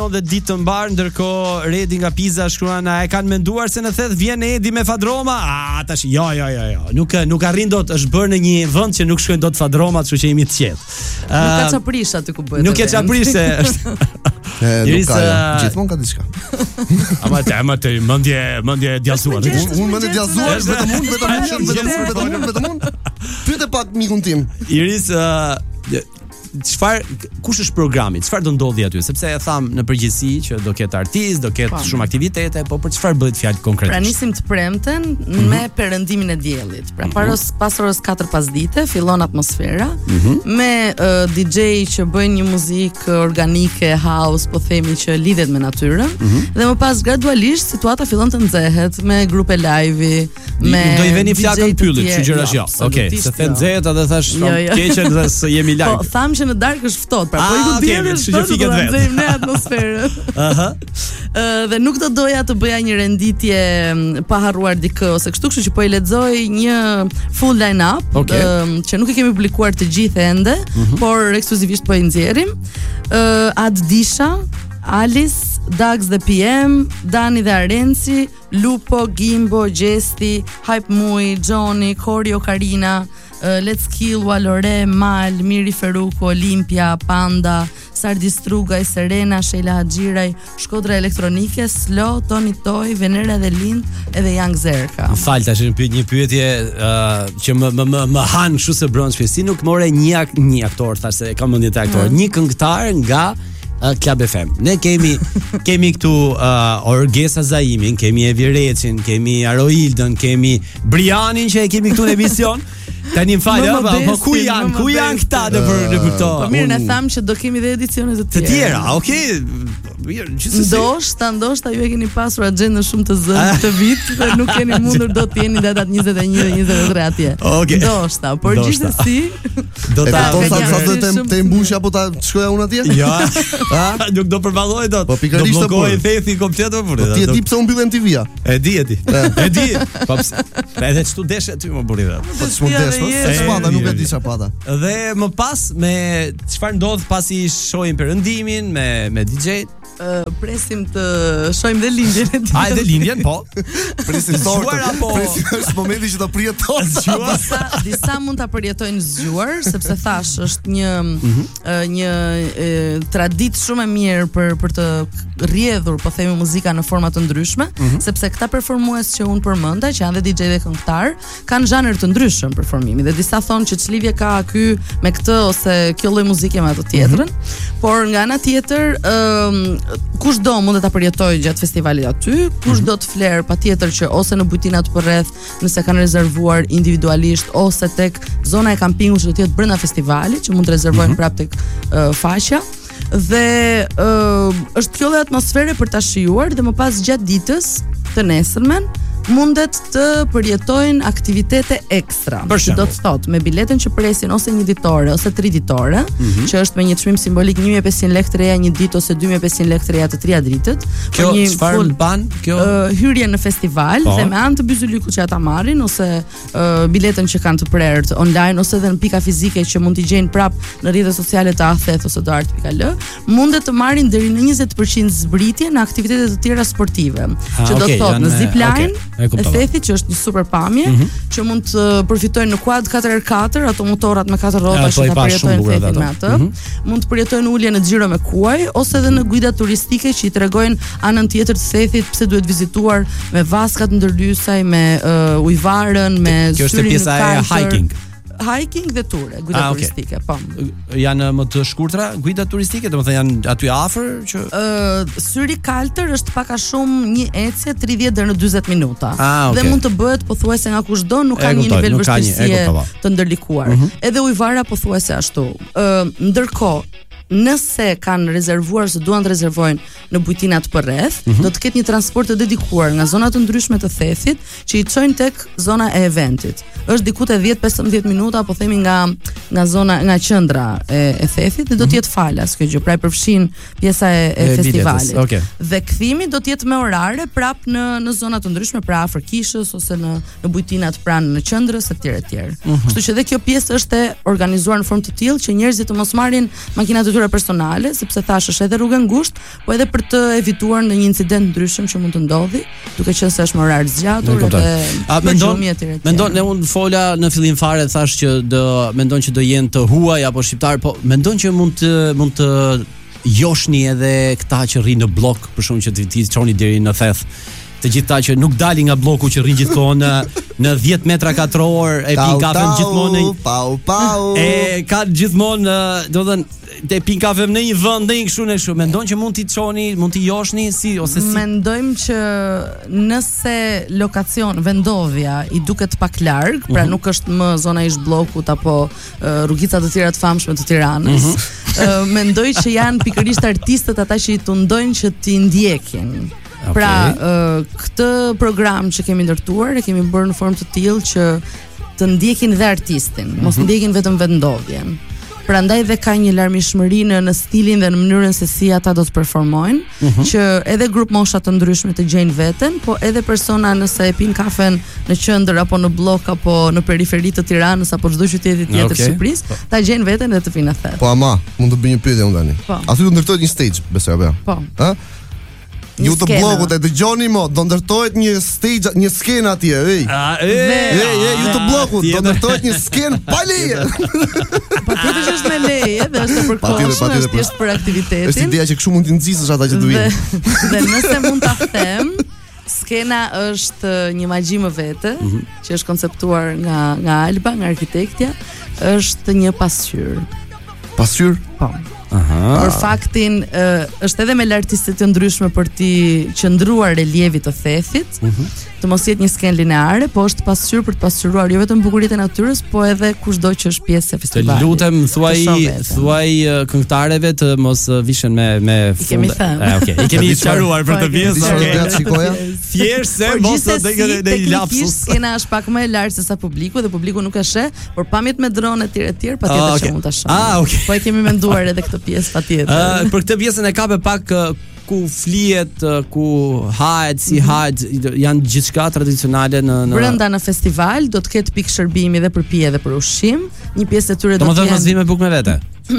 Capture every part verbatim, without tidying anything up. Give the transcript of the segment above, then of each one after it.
dhe ditë të mbar, ndërkohë Redi nga Piza shkruan e kanë menduar se në thet vjen Edi me Fadroma. Ah, tash jo jo jo jo. Nuk nuk arrin dot, është bërë në një vend që nuk shkojnë dot Fadroma, kështu që jemi të qetë. Uh, nuk ka çaprish aty ku bëhet. Nuk e çaprish se është Nuk ka, gjithmonë ka diçka. Ama te, ama te, mendje, mendje djazuar. Unë mendje djazuar, vetëm unë, vetëm unë, vetëm unë, vetëm unë, vetëm unë. Pyete pak mikun tim. Iris, çfarë kush është programi? Çfarë do ndodhi aty? Sepse e tham në përgjithësi që do ketë artist, do ketë shumë aktivitete, po për çfarë bëhet fjalë konkretisht? Pra nisim të premten mm-hmm. me perëndimin e diellit. Pra mm-hmm. pas pas orës katër pasdite fillon atmosfera mm-hmm. me uh, D J që bëjnë një muzikë organike, house, po themi që lidhet me natyrën mm-hmm. dhe më pas gradualisht situata fillon të nxehet me grupe live-i, me do i veni flakën pyllit, kështu gjëra jo. Okej, se the nxehet edhe thash keqen dhe se jemi live. Po tham që në darkë është ftohtë, pra po i ku dielli është ftohtë, do të nxejmë në atmosferën. Aha. Dhe nuk do doja të bëja një renditje pa harruar dikë ose kështu, kështu që po i lexoj një full line-up okay. që nuk e kemi publikuar të gjithë ende, mm-hmm. por ekskluzivisht po i nxjerrim. Ad Disha, Alice, Dax dhe P M, Dani dhe Arenci, Lupo, Gimbo, Gjesti, Hype Mui, Johnny, Korio, Karina, uh, Let's Kill, Walore, Mal, Miri Feruko, Olimpia, Panda, Sardi Strugaj, Serena, Sheila Haxhiraj, Shkodra Elektronike, Slo, Toni Toy, Venera dhe Lind, edhe Young Zerka. Më fal, tash një pyetje, një pyetje uh, që më më më, më han kështu se brëndshme, si nuk more një një aktor, thashë se kam mendje të aktor, mm. një këngëtar nga Uh, Club F M. Ne kemi kemi këtu uh, Orgesa Zaimin, kemi Evi Recin, kemi Aroildën, kemi Brianin që e kemi këtu në emision. Tani më fal, po ku janë? Ku janë këta në për në këto? Po mirë, ne tham që do kemi dhe edicione të tjera. Të tjera, okay. Mirë, gjithsesi. Ndoshta, ndoshta ju e keni pasur agjendën shumë të zënë këtë vit dhe nuk keni mundur dot të jeni datat njëzet e një dhe njëzet e tre atje. Okay. Ndoshta, por gjithsesi do ta sa sa do të të mbushja apo ta shkoja unë atje? Ja. Ha? Nuk do përballoj dot. Po pikërisht do blokoj thethi komplet apo po. Ti e di pse u mbyllën T V-ja? E di, e di. E di. Po pse? Edhe çtu desh aty më burrë. Po ç'mund desh, po? Çfarë nuk e di çfarë pata. Dhe më pas me çfarë ndodh pasi shohim perëndimin me me D J. Uh, presim të shohim dhe lindjen e tij. Hajde lindjen, po. Presim tortën apo presim është momenti që ta prihet torta. Disa disa mund ta përjetojnë zgjuar, sepse thash është një mm-hmm. uh, një uh, traditë shumë e mirë për për të rrjedhur, po themi, muzika në forma të ndryshme, mm-hmm. sepse këta performues që un përmenda, që janë dhe D J dhe këngëtar, kanë zhanër të ndryshëm performimi dhe disa thonë që ç'lidhje ka ky me këtë ose kjo lloj muzike me atë tjetrën, mm-hmm. por nga ana tjetër ëm um, kush do mund të ta përjetoj gjatë festivalit aty, kush mm-hmm. do të fler patjetër që ose në bujtinat përreth, nëse kanë rezervuar individualisht ose tek zona e kampingut që do të jetë brenda festivalit, që mund të rezervojnë mm-hmm. prapë tek uh, faqja. Dhe uh, është kjo dhe atmosfere për ta shijuar dhe më pas gjatë ditës të nesërmen mundet të përjetojnë aktivitete ekstra. Që do të thotë me biletën që presin ose një ditore ose tri ditore, mm-hmm. që është me një çmim simbolik një mijë e pesëqind lekë të reja një ditë ose dy mijë e pesëqind lekë të reja të trija ditët. Kjo çfarë ban? Kjo uh, hyrje në festival po. Dhe me anë të Byzylykut që ata marrin ose uh, biletën që kanë të prerë online ose edhe në pika fizike që mund t'i gjejnë prap në rrjetet sociale të Athet ose të art pikë al, mundet të marrin deri në njëzet përqind zbritje në aktivitete të tjera sportive, ha, që do okay, të thotë në zipline, okay. E thethit që është një super pamje, mm-hmm. që mund të përfitojnë në quad katër për katër, ato motorat me katër rrota që ta përjetojnë thethin me atë. Mm-hmm. Mund të përjetojnë ulje në xhiro me kuaj ose edhe në guida turistike që i tregojnë anën tjetër të thethit, pse duhet vizituar me vaskat ndërlysaj, me uh, ujvarën, me syrin. Kjo është pjesa e hiking. Hiking dhe ture, guida ah, okay. turistike, po. Janë më të shkurtra guida turistike, domethënë janë aty afër që ë uh, syri kaltër është pak a shumë një ecje tridhjetë deri në dyzet minuta. Ah, okay. Dhe mund të bëhet pothuajse nga kushdo, nuk ka një nivel vështirësie të ndërlikuar. Uh-huh. Edhe ujvara pothuajse ashtu. Ë uh, ndërkohë nëse kanë rezervuar se duan të rezervojnë në bujtinat përreth, mm-hmm. do të ketë një transport të dedikuar nga zona të ndryshme të thethit që i çojnë tek zona e eventit. Është diku te dhjetë pesëmbëdhjetë minuta, po themi nga nga zona nga qendra e, e thethit dhe do të jetë falas kjo gjë, pra i përfshin pjesa e, e, e festivalit. Okay. Dhe kthimi do të jetë me orare prap në në zona të ndryshme, pra afër kishës ose në në bujtinat pranë në qendrës etj etj. Mm-hmm. Kështu që dhe kjo pjesë është e organizuar në formë të tillë që njerëzit të mos marrin makinat e pasura personale, sepse thash është edhe rrugë ngushtë, po edhe për të evituar ndonjë incident ndryshëm që mund të ndodhi, duke qenë se është më orar zgjatur edhe a mendon mendon ne un fola në fillim fare thash që do mendon që do jenë të huaj apo shqiptar, po mendon që mund të mund të joshni edhe këta që rrinë në blok, për shkak që ti çoni deri në theth. Të gjitha që nuk dalin nga bloku që rrin gjithkohë në në dhjetë metra katror e pin kafen gjithmonë pau pau e ka gjithmonë do të thënë te pin kafe në një vend ndonjë kështu në kështu. Mendon që mund t'i çoni, mund t'i joshni si ose si? Mendojmë që nëse lokacion vendovja i duket pak larg, pra nuk është më zona ish bllokut apo uh, rrugica të tjera të famshme të Tiranës, uh, mendoj që janë pikërisht artistët ata që i tundojnë që t'i ndjekin. Okay. Pra, uh, këtë program që kemi ndërtuar e kemi bërë në formë të tillë që të ndjekin dhe artistin, mos mm-hmm. ndjekin vetëm vendovjen. Prandaj dhe ka një larmishmëri në, në stilin dhe në mënyrën se si ata do të performojnë, mm-hmm. që edhe grup mosha të ndryshme të gjejnë veten, po edhe persona nëse e pin kafen në qendër apo në blok apo në periferi të Tiranës apo çdo qyteti tjetër okay. të Shqipërisë, ta gjejnë veten dhe të pinë thellë. Po ama, mund të bëj një pyetje unë tani. Po. Aty do ndërtohet një stage, besoj apo? Po. Ë? Ju të blokut e dëgjoni mo, do ndërtohet një stage, një skenë atje, ej. Ej, ej, ju të blokut, do ndërtohet një skenë pa leje. Patjetër që është me leje, dhe është e përkohshme, është thjesht për aktivitetin. Është ideja që kështu mund t'i nxisësh ata që do vinë. Dhe nëse mund ta them, skena është një magji më vete, mm-hmm. që është konceptuar nga nga Alba, nga arkitektja, është një pasqyrë. Pasqyrë? Po. Aha. Për faktin uh, është edhe me lartësi të ndryshme për të qëndruar relievit të thethit, uh-huh. të mos jetë një skenë lineare, po është pasqyrë për të pasqyruar jo vetëm bukuritë e natyrës, po edhe kushdo që është pjesë e festivalit. Të lutem thuaj thuaj këngëtarëve të mos vishen me me funde. I kemi thënë. Ah, okay. I kemi sqaruar për të pjesë. Shikoja. Thjesht se mos të dëgjoj në lapsus. Skena është pak më e lartë se sa publiku dhe publiku nuk e sheh, por pamjet me drone etj etj, patjetër që mund ta shohim. Ah, okay. Po e kemi menduar edhe këtë pjesë patjetër. Uh, për këtë pjesën e kape pak uh, ku flihet, uh, ku hahet, si mm-hmm. hahet, janë gjithçka tradicionale në në brenda në festival, do të ketë pikë shërbimi dhe për pije dhe për ushqim. Një pjesë e tyre do të jenë. Domethënë mos vinë me bukë me vete.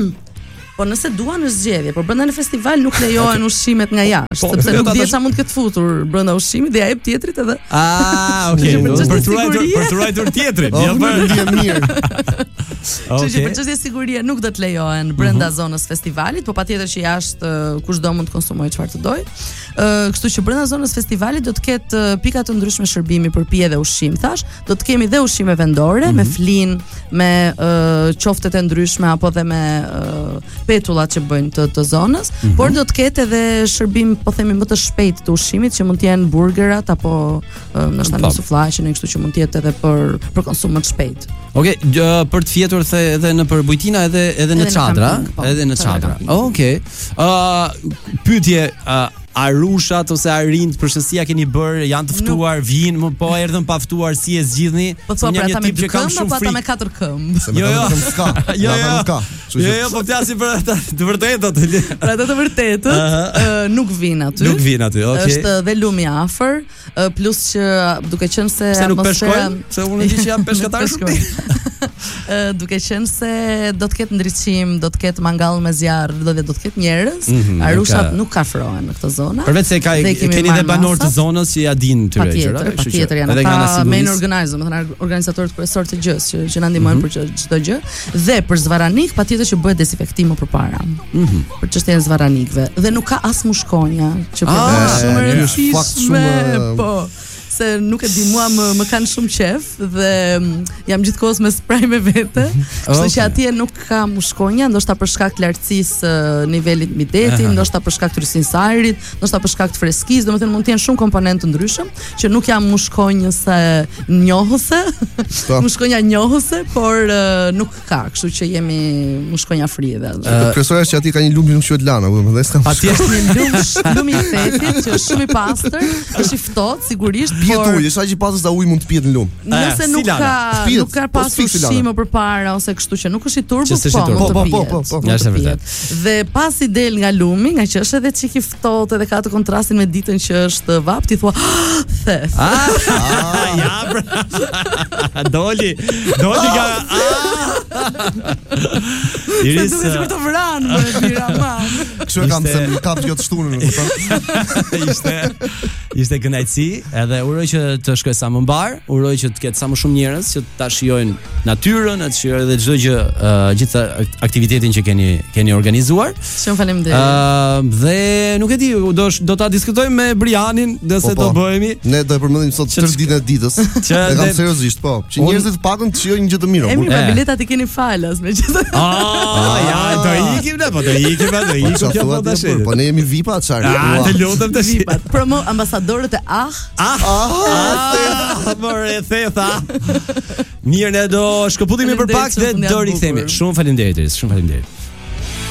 Po nëse duan është zgjedhje, por brenda në festival nuk lejohen ushqimet nga jashtë, po, sepse nuk dihet sa mund të ketë futur brenda ushqimit dhe ja jep tjetrit edhe. Ah, okay. Për të ruajtur, për të ruajtur tjetrin. Ja për mirë. Kështu që për çështje sigurie nuk do të lejohen brenda uh-huh. zonës festivalit, po patjetër që jashtë uh, kushdo mund të konsumojë çfarë të dojë. Uh, kështu që brenda zonës festivalit do të ketë uh, pika të ndryshme shërbimi për pije dhe ushqim, thash, do të kemi dhe ushqime vendore uh-huh. me flin, me uh, qoftet e ndryshme apo dhe me uh, petullat që bëjnë të, të zonës, uh-huh. por do të ketë edhe shërbim, po themi më të shpejt të ushqimit, që mund të jenë burgerat apo uh, ndoshta një sufllaqe, kështu që mund të jetë edhe për për konsum më të shpejt. Okej, okay, uh, për të fjetur the edhe në për bujtina edhe edhe, edhe në çadra, edhe në çadra. Okej. Ë uh, pyetje uh, Arushat ose Arind, përshësia keni bërë, janë të ftuar, vinë, më po erdhën pa ftuar, si e zgjidhni? Po thua për ata me dy këmbë apo ata me katër këmbë? Jo, jo. Jo, jo. Jo, jo, po flasim për ata të vërtetat. Për ata të vërtetët, nuk vinë aty. Nuk vinë aty, okay. Është dhe lumi afër, plus që duke qenë se Se nuk peshkojnë, se unë di që jam peshkatar shumë. Duke qenë se do të ketë ndriçim, do të ketë mangall me zjarr, do të do të ketë njerëz, mm-hmm, Arushat ka... nuk afrohen në këtë zonë. Përveç se ka keni dhe banor të zonës që ja dinë këtyre gjëra, kështu që janë ata main organizer, do të thënë organizatorët kryesor të gjës që që na ndihmojnë mm-hmm. për çdo gjë. Dhe për zvaranik patjetër që bëhet dezinfektim më përpara. Mhm. Për çështjen e zvaranikëve. Dhe nuk ka as mushkonja që bëhet shumë e rëndësishme. Po. Se nuk e di, mua më, më kanë shumë qef dhe jam gjithkohës me spray me vete, kështu okay. që atje nuk ka mushkonja, ndoshta për shkak të lartësisë nivelit mbi detin, ndoshta për shkak të rrësisë së ajrit, ndoshta për shkak të freskisë, domethënë mund të jenë shumë komponentë të ndryshëm që nuk janë mushkonjëse njohëse, mushkonja njohëse, por uh, nuk ka, kështu që jemi mushkonja free dhe. Uh, Kryesorja që aty ka një lum që nuk quhet lana, domethënë s'ka. Atje është një lum, lumi i thetit që është shumë i pastër, është i ftohtë sigurisht. Pijet ujë, sa që pasës da ujë mund të pijet në lumë. Nëse nuk ka, nuk ka pasur ushqim më përpara ose kështu që nuk është i turbo, po mund të pijet. Ja, është vërtet. Dhe pasi del nga lumi, nga që është edhe çik i ftohtë dhe ka të kontrastin me ditën që është vap, ti thua, theth. Ja, bra. Doli, doli nga Iris duhet për të vranë më mira ma. Kështu e kam se më kap gjatë shtunën, e kupton? Ishte ishte kënaqësi, edhe uroj që të shkoj sa më mbar, uroj që të ketë sa më shumë njerëz që ta shijojnë natyrën, të shijojnë edhe çdo gjë, uh, gjithë aktivitetin që keni keni organizuar. Shumë faleminderit. Ë uh, dhe nuk e di, do do ta diskutojmë me Brianin, nëse do bëhemi. Ne do e përmendim sot tërë ditën e ditës. E kam seriozisht, po. Që njerëzit pakën të shijojnë gjë të mirë. Emi, pa biletat i keni falas megjithëse. Ah, ja, do ikim ne, po do ikim, do ikim kjo po tash. Po ne jemi V I P-a çfarë? Ah, të lutem tash. V I P-at. Promo ambasadorët e ah. Ah, more thetha. Mirë, ne do shkëputemi për pak dhe do rikthehemi. Shumë faleminderit, shumë faleminderit.